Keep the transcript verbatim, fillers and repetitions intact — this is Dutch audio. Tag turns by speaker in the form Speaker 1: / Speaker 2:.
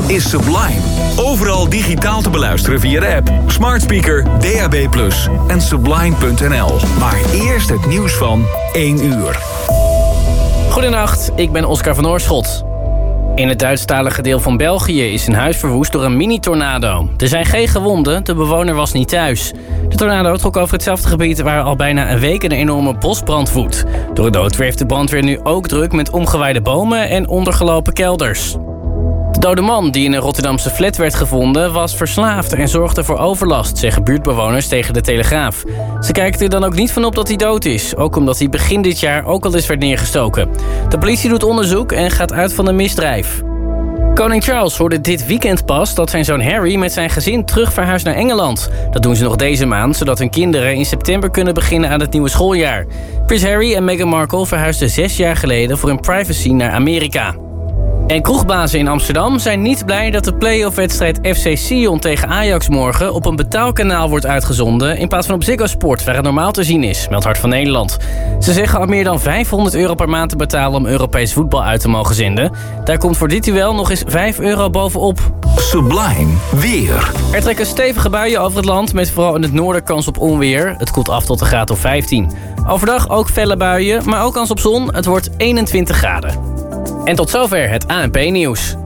Speaker 1: is Sublime. Overal digitaal te beluisteren via de app, smart speaker, D A B plus en sublime punt n l. Maar eerst het nieuws van één uur.
Speaker 2: Goedenacht, ik ben Oscar van Oorschot. In het Duitsstalige deel van België is een huis verwoest door een mini-tornado. Er zijn geen gewonden, de bewoner was niet thuis. De tornado trok over hetzelfde gebied waar al bijna een week een enorme bosbrand woedt. Door het noodweer heeft de brandweer nu ook druk met omgewaaide bomen en ondergelopen kelders. De dode man die in een Rotterdamse flat werd gevonden was verslaafd en zorgde voor overlast, zeggen buurtbewoners tegen de Telegraaf. Ze kijken er dan ook niet van op dat hij dood is, ook omdat hij begin dit jaar ook al eens werd neergestoken. De politie doet onderzoek en gaat uit van een misdrijf. Koning Charles hoorde dit weekend pas dat zijn zoon Harry met zijn gezin terug verhuist naar Engeland. Dat doen ze nog deze maand, zodat hun kinderen in september kunnen beginnen aan het nieuwe schooljaar. Prins Harry en Meghan Markle verhuisden zes jaar geleden voor hun privacy naar Amerika. En kroegbazen in Amsterdam zijn niet blij dat de play-off-wedstrijd F C Sion tegen Ajax morgen op een betaalkanaal wordt uitgezonden in plaats van op Ziggo Sport, waar het normaal te zien is, meldt Hart van Nederland. Ze zeggen al meer dan vijfhonderd euro per maand te betalen om Europees voetbal uit te mogen zenden. Daar komt voor dit duel nog eens vijf euro bovenop.
Speaker 1: Sublime weer.
Speaker 2: Er trekken stevige buien over het land met vooral in het noorden kans op onweer. Het koelt af tot een graad of vijftien. Overdag ook felle buien, maar ook kans op zon. Het wordt eenentwintig graden. En tot zover het A N P-nieuws.